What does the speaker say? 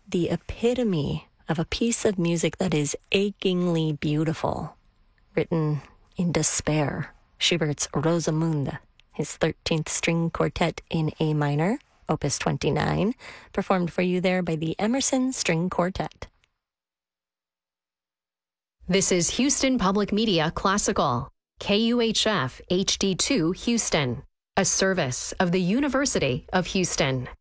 the epitome of a piece of music that is achingly beautiful, written in despair. Schubert's Rosamunde, his 13th string quartet in A minor, Opus 29, performed for you there by the Emerson String Quartet. This is Houston Public Media Classical, KUHF HD2 Houston, a service of the University of Houston.